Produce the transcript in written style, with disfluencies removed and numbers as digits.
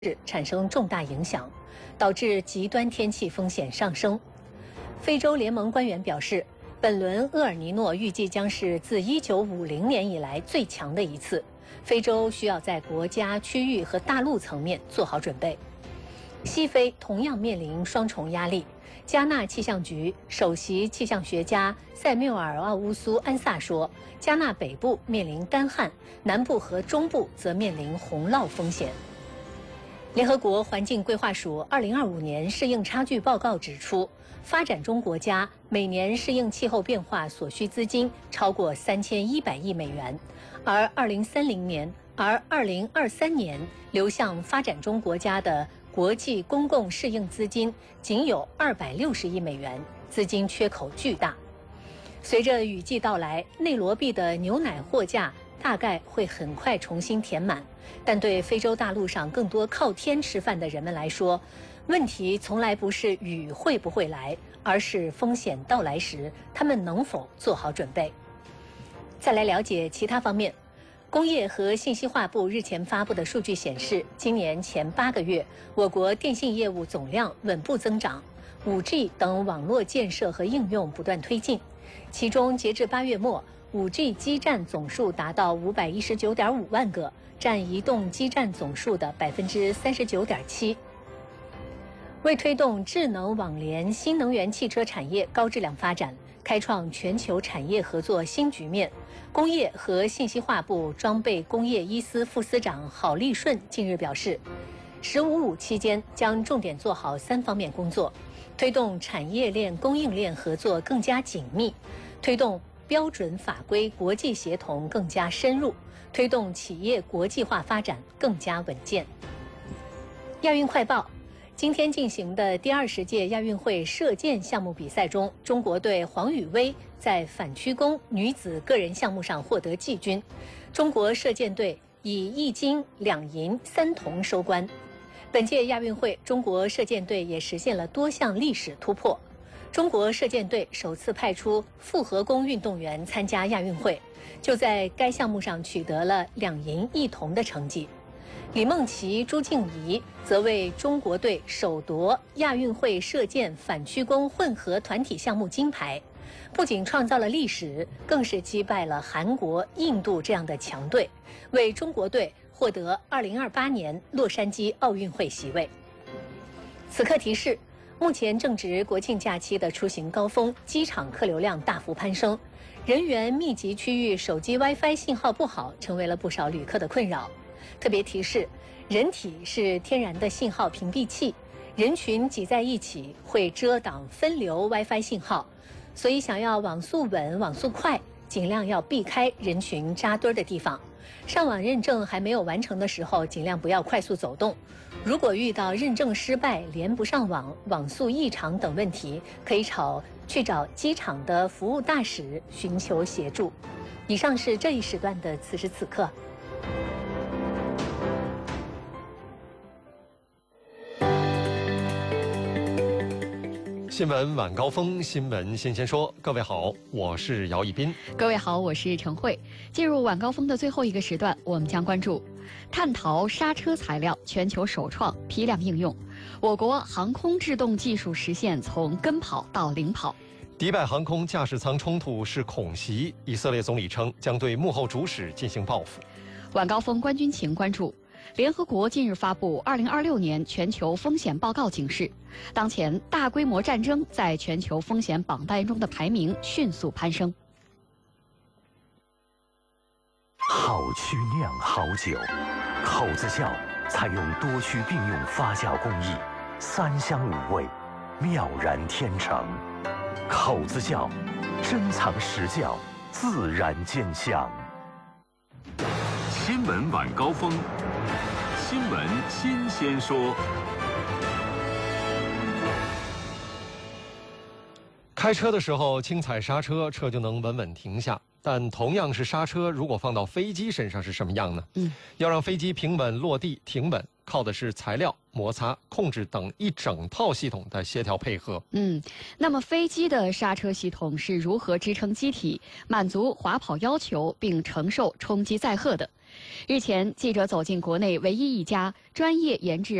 产生重大影响，导致极端天气风险上升。非洲联盟官员表示，本轮厄尔尼诺预计将是自1950年以来最强的一次。非洲需要在国家、区域和大陆层面做好准备。西非同样面临双重压力。加纳气象局首席气象学家塞缪尔·奥乌苏安萨说，加纳北部面临干旱，南部和中部则面临洪涝风险。联合国环境规划署2025年适应差距报告指出，发展中国家每年适应气候变化所需资金超过3100亿美元，而2023年流向发展中国家的国际公共适应资金仅有260亿美元，资金缺口巨大。随着雨季到来，内罗毕的牛奶货架大概会很快重新填满，但对非洲大陆上更多靠天吃饭的人们来说，问题从来不是雨会不会来，而是风险到来时他们能否做好准备。再来了解其他方面。工业和信息化部日前发布的数据显示，今年前8个月，我国电信业务总量稳步增长，5G 等网络建设和应用不断推进。其中，截至8月末，5G 基站总数达到519.5万个，占移动基站总数的39.7%。为推动智能网联新能源汽车产业高质量发展，开创全球产业合作新局面，工业和信息化部装备工业一司副司长郝立顺近日表示，“15+5”期间将重点做好3方面工作，推动产业链供应链合作更加紧密，推动标准法规国际协同更加深入，推动企业国际化发展更加稳健。亚运快报。今天进行的第20届亚运会射箭项目比赛中，中国队黄宇薇在反曲弓女子个人项目上获得季军，中国射箭队以1金2银3铜收官。本届亚运会，中国射箭队也实现了多项历史突破。中国射箭队首次派出复合弓运动员参加亚运会，就在该项目上取得了2银1铜的成绩。李梦琪、朱静怡则为中国队首夺亚运会射箭反曲弓混合团体项目金牌，不仅创造了历史，更是击败了韩国、印度这样的强队，为中国队获得2028年洛杉矶奥运会席位。此刻提示，目前正值国庆假期的出行高峰，机场客流量大幅攀升，人员密集区域手机 WiFi 信号不好，成为了不少旅客的困扰。特别提示，人体是天然的信号屏蔽器，人群挤在一起会遮挡分流 WiFi 信号，所以想要网速稳、网速快，尽量要避开人群扎堆的地方。上网认证还没有完成的时候，尽量不要快速走动。如果遇到认证失败、连不上网、网速异常等问题，可以去找机场的服务大使寻求协助。以上是这一时段的此时此刻。 新闻晚高峰，新闻新鲜说。各位好，我是姚一斌。 各位好，我是陈慧。进入晚高峰的最后一个时段，我们将关注碳陶刹车材料全球首创批量应用，我国航空制动技术实现从跟跑到领跑。 迪拜航空驾驶舱冲突是恐袭，以色列总理称将对幕后主使进行报复。 晚高峰关军情关注。联合国近日发布2026年全球风险报告警示，当前大规模战争在全球风险榜单中的排名迅速攀升。 好曲酿好酒，口子窖采用多曲并用发酵工艺，3香5味，妙然天成。口子窖，珍藏实窖，自然见香。 新闻晚高峰，新闻新鲜说。 开车的时候轻踩刹车，车就能稳稳停下。但同样是刹车，如果放到飞机身上是什么样呢？要让飞机平稳落地停稳，靠的是材料、摩擦、控制等一整套系统的协调配合。 那么飞机的刹车系统是如何支撑机体，满足滑跑要求并承受冲击载荷的？ 日前，记者走进国内唯一一家专业研制